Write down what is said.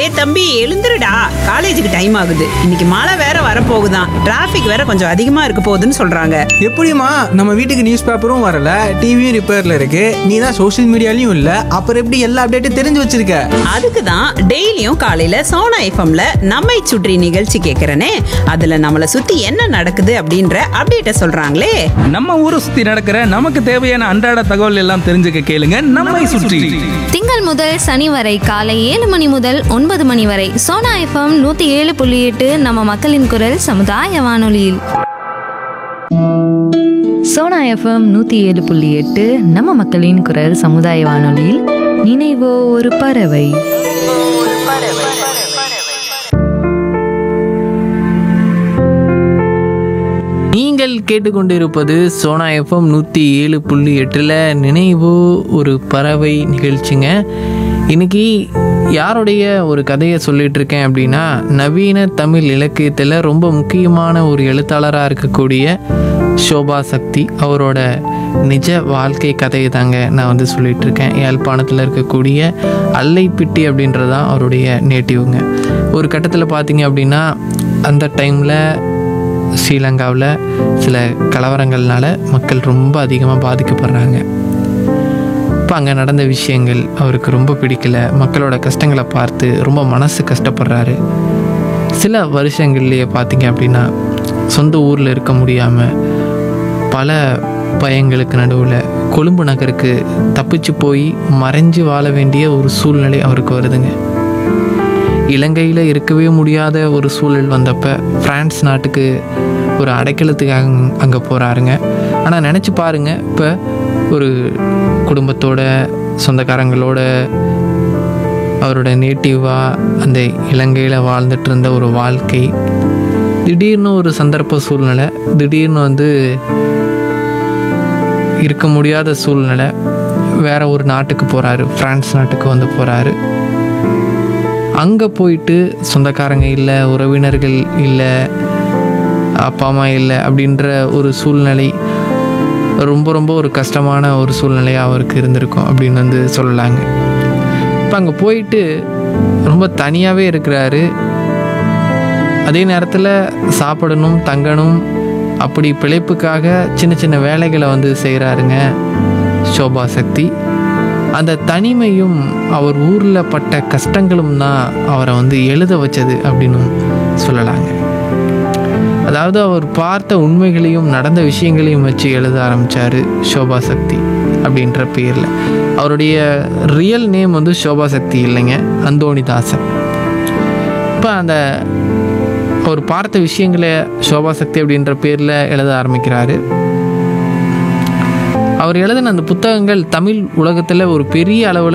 டேய் தம்பி, எழுந்துருடா. காலேஜுக்கு டைம் ஆகுது. இன்னைக்கு மழை வேற வரப்போகுதான். டிராஃபிக் வேற கொஞ்சம் அதிகமா இருக்க போகுதுன்னு சொல்றாங்க. எப்படிம்மா? நம்ம வீட்டுக்கு நியூஸ் பேப்பரும் வரல, டிவியும் ரிப்பேர்ல இருக்கு. நீ தான் சோஷியல் மீடியாலையும் இல்ல, அப்புறம் எப்படி எல்லா அப்டேட்டும் தெரிஞ்சு வச்சிருக்க? அதுக்கு தான் டெய்லியும் காலையில சோனா எஃப்எம்ல நம்மை சுற்றி நிகழ்ச்சி கேட்கறனே. அதுல நம்மள சுத்தி என்ன நடக்குது அப்படின்ற அப்டேட்ட சொல்றாங்களே. நம்ம ஊரை சுத்தி நடக்கிற நமக்கு தேவையான அன்றாட தகவல் எல்லாம் தெரிஞ்சுக்க கேளுங்க நம்மை சுற்றி. திங்கள் முதல் சனி வரை காலை 7 மணி முதல் 9 மணி வரை சோனா எஃப்எம் 107.8 நம்ம மக்களின் குரல் சமுதாய வானொலியில். சோனா எஃப்எம் 107.8 நம்ம மக்களின் குரல் சமுதாய வானொலியில் நினைவோ ஒரு பறவை. நீங்கள் கேட்டுக்கொண்டிருப்பது சோனா எஃப்எம் 107.8 நினைவோ ஒரு பறவை நிகழ்ச்சிங்க. இன்னைக்கு யாருடைய ஒரு கதையை சொல்லிட்டு இருக்கேன் அப்படின்னா, நவீன தமிழ் இலக்கியத்தில் ரொம்ப முக்கியமான ஒரு எழுத்தாளராக இருக்கக்கூடிய ஷோபா சக்தி அவரோட நிஜ வாழ்க்கை கதையை தாங்க நான் வந்து சொல்லிட்டு இருக்கேன். யாழ்ப்பாணத்தில் இருக்கக்கூடிய அல்லைப்பிட்டி அப்படின்றதான் அவருடைய நேட்டிவ்ங்க. ஒரு கட்டத்தில் பார்த்தீங்க அப்படின்னா, அந்த டைமில் ஸ்ரீலங்காவில் சில கலவரங்கள்னால மக்கள் ரொம்ப அதிகமாக பாதிக்கப்படுறாங்க. இப்போ அங்கே நடந்த விஷயங்கள் அவருக்கு ரொம்ப பிடிக்கல. மக்களோட கஷ்டங்களை பார்த்து ரொம்ப மனசு கஷ்டப்படுறாரு. சில வருஷங்கள்லேயே பார்த்தீங்க அப்படின்னா, சொந்த ஊரில் இருக்க முடியாமல் பல பயங்களுக்கு நடுவில் கொழும்பு நகருக்கு தப்பிச்சு போய் மறைஞ்சு வாழ வேண்டிய ஒரு சூழ்நிலை அவருக்கு வருதுங்க. இலங்கையில் இருக்கவே முடியாத ஒரு சூழல் வந்தப்போ பிரான்ஸ் நாட்டுக்கு ஒரு அடைக்கலத்துக்காக அங்கே போகிறாருங்க. ஆனால் நினச்சி பாருங்கள், இப்போ ஒரு குடும்பத்தோட சொந்தக்காரங்களோட அவரோட நேட்டிவாக அந்த இலங்கையில் வாழ்ந்துட்டு இருந்த ஒரு வாழ்க்கை, திடீர்னு ஒரு சந்தர்ப்ப சூழ்நிலை, திடீர்னு வந்து இருக்க முடியாத சூழ்நிலை, வேறு ஒரு நாட்டுக்கு போகிறாரு, பிரான்ஸ் நாட்டுக்கு வந்து போகிறாரு. அங்கே போயிட்டு சொந்தக்காரங்க இல்லை, உறவினர்கள் இல்லை, அப்பா அம்மா இல்லை அப்படின்ற ஒரு சூழ்நிலை ரொம்ப ரொம்ப ஒரு கஷ்டமான ஒரு சூழ்நிலையாக அவருக்கு இருந்திருக்கும் அப்படின்னு வந்து சொல்லலாங்க. இப்போ அங்கே போயிட்டு ரொம்ப தனியாகவே இருக்கிறாரு. அதே நேரத்தில் சாப்பிடணும், தங்கணும், அப்படி பிழைப்புக்காக சின்ன சின்ன வேலைகளை வந்து செய்கிறாருங்க ஷோபா சக்தி. அந்த தனிமையும் அவர் ஊரில் பட்ட கஷ்டங்களும் தான் அவரை வந்து எழுத வச்சது அப்படின்னு சொல்லலாங்க. அதாவது அவர் பார்த்த உண்மைகளையும் நடந்த விஷயங்களையும் வச்சு எழுத ஆரம்பித்தார் ஷோபா சக்தி அப்படின்ற பேரில். அவருடைய ரியல் நேம் வந்து ஷோபா சக்தி இல்லைங்க, அந்தோணிதாசன். இப்போ அந்த அவர் பார்த்த விஷயங்களை ஷோபா சக்தி அப்படின்ற பேரில் எழுத ஆரம்பிக்கிறாரு. அவர் எழுதின அந்த புத்தகங்கள் தமிழ் உலகத்தில் ஒரு பெரிய அளவில்